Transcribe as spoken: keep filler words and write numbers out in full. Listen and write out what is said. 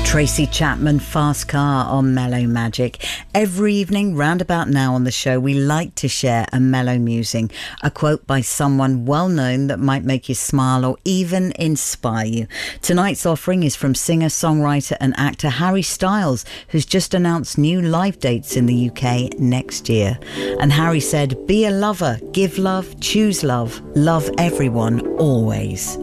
Tracy Chapman, Fast Car on Mellow Magic. Every evening, round about now on the show, we like to share a mellow musing, a quote by someone well known that might make you smile or even inspire you. Tonight's offering is from singer, songwriter and actor Harry Styles, who's just announced new live dates in the U K next year. And Harry said, "Be a lover, give love, choose love, love everyone, always."